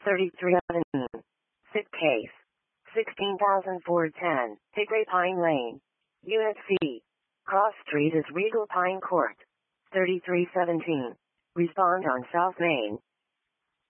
3317. Sick case. 16,410. Hickory Pine Lane. Unit C. Cross Street is Regal Pine Court. 3317. Respond on South Main.